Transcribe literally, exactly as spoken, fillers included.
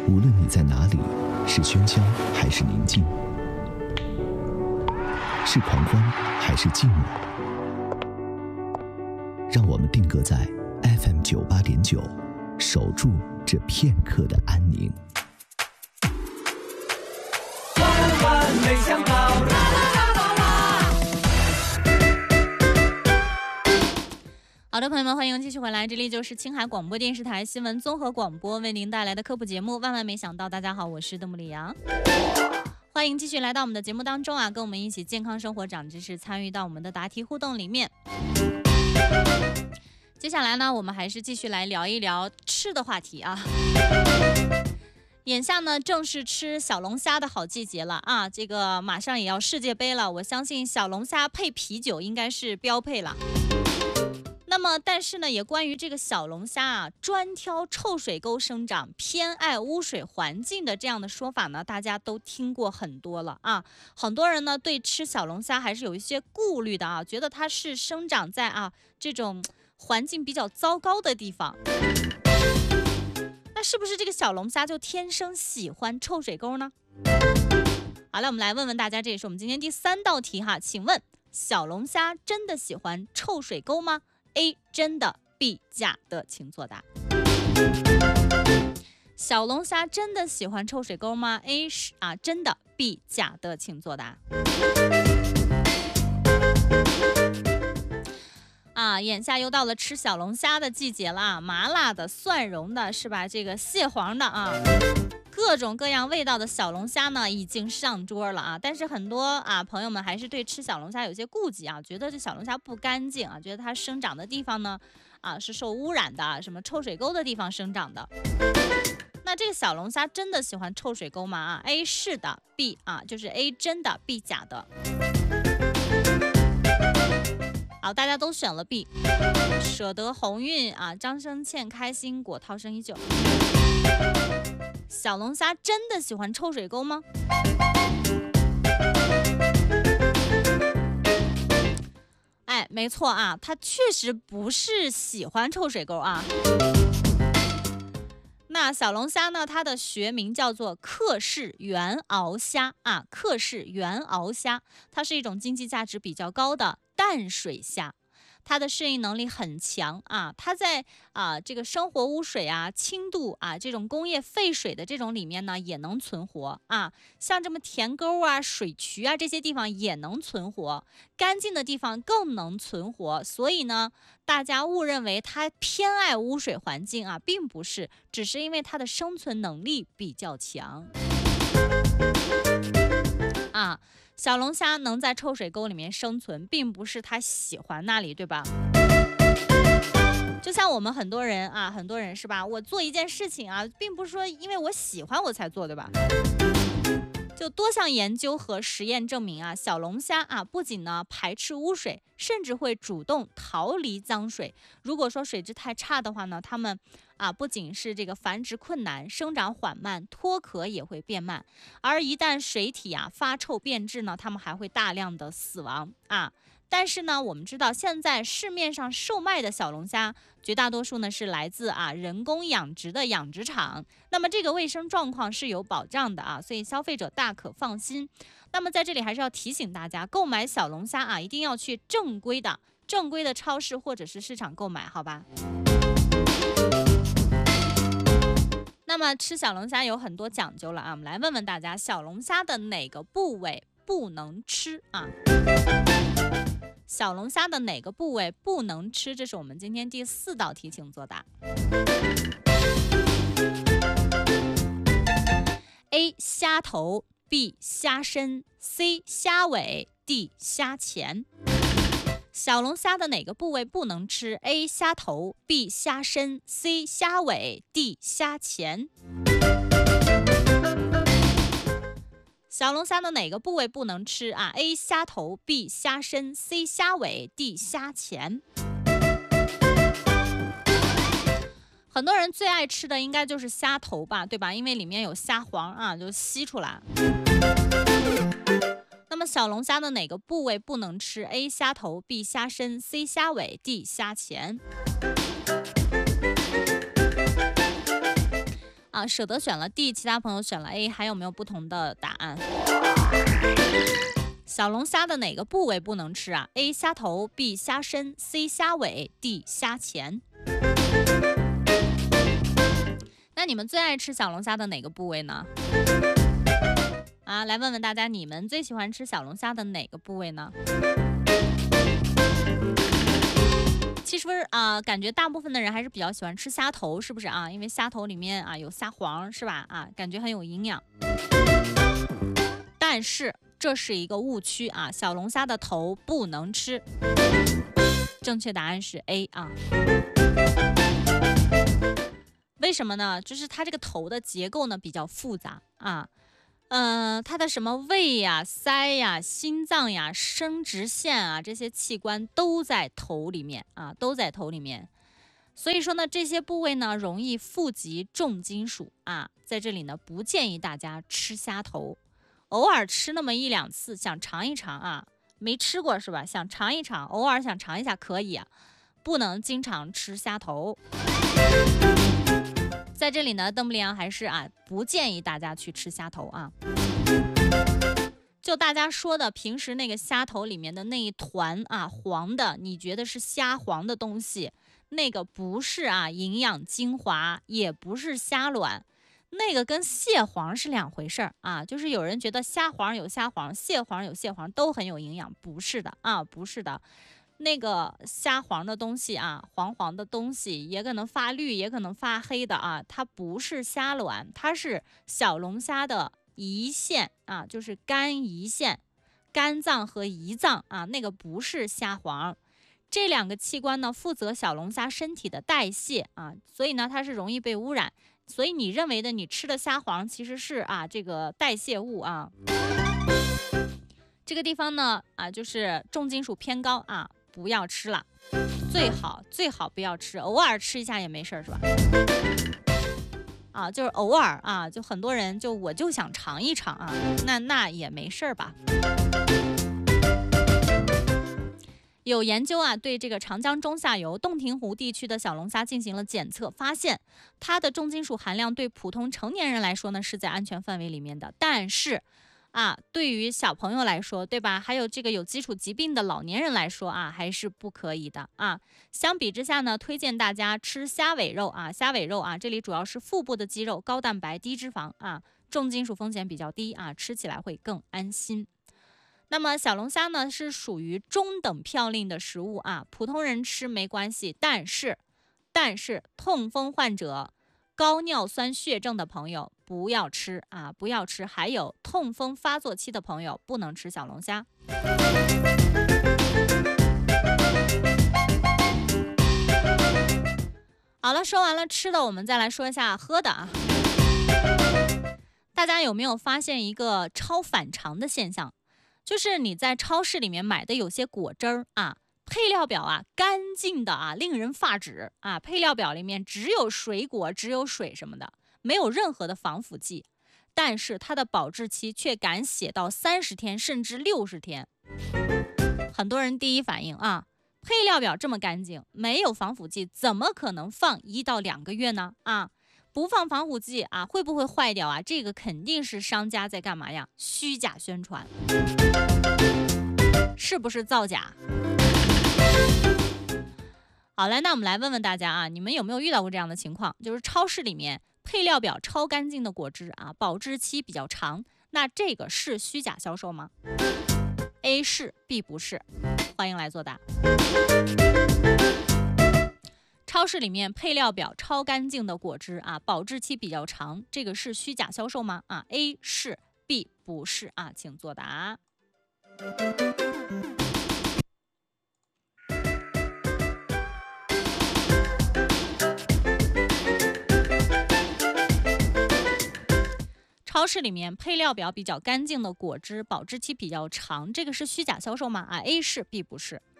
无论你在哪里，是喧嚣还是宁静，是狂欢还是寂寞，让我们定格在 F M 九八点九，守住这片刻的安宁。 万万没想到，啦啦啦啦啦！ 好的，朋友们，欢迎继续回来，这里就是青海广播电视台新闻综合广播为您带来的科普节目《万万没想到》。大家好，我是邓布里扬。欢迎继续来到我们的节目当中啊，跟我们一起健康生活长知识，参与到我们的答题互动里面。接下来呢，我们还是继续来聊一聊吃的话题啊。眼下呢，正是吃小龙虾的好季节了啊！这个马上也要世界杯了，我相信小龙虾配啤酒应该是标配了。那么，但是呢，也关于这个小龙虾啊，专挑臭水沟生长，偏爱污水环境的这样的说法呢，大家都听过很多了啊。很多人呢对吃小龙虾还是有一些顾虑的啊，觉得它是生长在啊这种环境比较糟糕的地方。那是不是这个小龙虾就天生喜欢臭水沟呢？好了，我们来问问大家，这也是我们今天第三道题哈。请问小龙虾真的喜欢臭水沟吗？ A 真的 B 假的，请作答。小龙虾真的喜欢臭水沟吗？ A 是啊真的 B 假的，请作答。啊，眼下又到了吃小龙虾的季节了啊，麻辣的、蒜蓉的，是吧？这个蟹黄的啊，各种各样味道的小龙虾呢已经上桌了啊。但是很多啊朋友们还是对吃小龙虾有些顾忌啊，觉得这小龙虾不干净啊，觉得它生长的地方呢啊是受污染的，什么臭水沟的地方生长的。那这个小龙虾真的喜欢臭水沟吗？啊 ，A 是的 ，B 啊就是 A 真的 ，B 假的。好，大家都选了 B， 舍得鸿运啊，张生倩开心果涛声依旧。小龙虾真的喜欢臭水沟吗？哎，没错啊，它确实不是喜欢臭水沟啊。那小龙虾呢？它的学名叫做克氏原螯虾啊，克氏原螯虾，它是一种经济价值比较高的淡水虾，它的适应能力很强啊，它在啊这个生活污水啊、轻度啊这种工业废水的这种里面呢也能存活啊，像这么田沟啊、水渠啊这些地方也能存活，干净的地方更能存活，所以呢，大家误认为它偏爱污水环境啊，并不是，只是因为它的生存能力比较强啊。小龙虾能在臭水沟里面生存，并不是它喜欢那里，对吧？就像我们很多人啊，很多人是吧？我做一件事情啊，并不是说因为我喜欢我才做，对吧？就多项研究和实验证明啊，小龙虾啊不仅呢排斥污水，甚至会主动逃离脏水。如果说水质太差的话呢，它们啊不仅是这个繁殖困难、生长缓慢，脱壳也会变慢。而一旦水体啊发臭变质呢，它们还会大量的死亡啊。但是呢，我们知道现在市面上售卖的小龙虾，绝大多数呢是来自啊人工养殖的养殖场，那么这个卫生状况是有保障的啊，所以消费者大可放心。那么在这里还是要提醒大家，购买小龙虾啊，一定要去正规的、正规的超市或者是市场购买，好吧？那么吃小龙虾有很多讲究了啊，我们来问问大家，小龙虾的哪个部位不能吃啊？小龙虾的哪个部位不能吃？这是我们今天第四道题，请作答。A 虾头 B 虾身 C 虾尾 D 虾前。小龙虾的哪个部位不能吃？ A 虾头 B 虾身 C 虾尾 D 虾前。小龙虾的哪个部位不能吃啊 ？A 虾头 B 虾身 C 虾尾 D 虾前。很多人最爱吃的应该就是虾头吧，对吧？因为里面有虾黄啊，就吸出来。那么小龙虾的哪个部位不能吃 ？A 虾头 B 虾身 C 虾尾 D 虾前。 啊，舍得选了 D， 其他朋友选了 A， 还有没有不同的答案？小龙虾的哪个部位不能吃啊 ？A. 虾头 B. 虾身 C. 虾尾 D. 虾前。那你们最爱吃小龙虾的哪个部位呢？啊，来问问大家，你们最喜欢吃小龙虾的哪个部位呢？其实啊、呃，感觉大部分的人还是比较喜欢吃虾头，是不是啊？因为虾头里面啊有虾黄，是吧？啊，感觉很有营养。但是这是一个误区啊，小龙虾的头不能吃。正确答案是 A 啊。为什么呢？就是它这个头的结构呢比较复杂啊。嗯、呃，它的什么胃呀、腮呀、心脏呀、生殖腺啊，这些器官都在头里面啊，都在头里面。所以说呢，这些部位呢容易富集重金属啊，在这里呢不建议大家吃虾头，偶尔吃那么一两次，想尝一尝啊，没吃过是吧？想尝一尝，偶尔想尝一下可以啊，不能经常吃虾头。在这里呢，邓布利昂还是啊不建议大家去吃虾头啊。就大家说的平时那个虾头里面的那一团啊黄的，你觉得是虾黄的东西，那个不是啊营养精华，也不是虾卵，那个跟蟹黄是两回事儿啊。就是有人觉得虾黄有虾黄，蟹黄有蟹黄，都很有营养，不是的啊，不是的。那个虾黄的东西啊，黄黄的东西也可能发绿，也可能发黑的啊，它不是虾卵，它是小龙虾的胰腺啊，就是肝胰腺、肝脏和胰脏啊，那个不是虾黄。这两个器官呢，负责小龙虾身体的代谢啊，所以呢，它是容易被污染。所以你认为的你吃的虾黄，其实是啊这个代谢物啊。这个地方呢啊，就是重金属偏高啊。不要吃了，最好最好不要吃，偶尔吃一下也没事，是吧？啊，就是偶尔啊，就很多人就我就想尝一尝啊，那那也没事吧。有研究啊，对这个长江中下游洞庭湖地区的小龙虾进行了检测，发现它的重金属含量对普通成年人来说呢是在安全范围里面的，但是。啊，对于小朋友来说，对吧？还有这个有基础疾病的老年人来说啊，还是不可以的啊。相比之下呢，推荐大家吃虾尾肉啊，虾尾肉啊，这里主要是腹部的肌肉，高蛋白、低脂肪啊，重金属风险比较低啊，吃起来会更安心。那么小龙虾呢，是属于中等嘌呤的食物啊，普通人吃没关系，但是，但是痛风患者。高尿酸血症的朋友不要吃啊，不要吃。还有痛风发作期的朋友不能吃小龙虾。好了，说完了吃的，我们再来说一下喝的啊。大家有没有发现一个超反常的现象？就是你在超市里面买的有些果汁儿啊。配料表啊，干净的啊，令人发指啊！配料表里面只有水果，只有水什么的，没有任何的防腐剂，但是它的保质期却敢写到三十天甚至六十天。很多人第一反应啊，配料表这么干净，没有防腐剂，怎么可能放一到两个月呢？啊，不放防腐剂啊，会不会坏掉啊？这个肯定是商家在干嘛呀？虚假宣传，是不是造假？好了，那我们来问问大家啊，你们有没有遇到过这样的情况？就是超市里面配料表超干净的果汁啊，保质期比较长，那这个是虚假销售吗 ？A 是 ，B 不是。欢迎来作答。超市里面配料表超干净的果汁啊，保质期比较长，这个是虚假销售吗？啊 ，A 是 ，B 不是啊，请作答。超市里面配料表比较干净的果汁，保质期比较长，这个是虚假销售吗？啊 ，A 是 ，B 不是。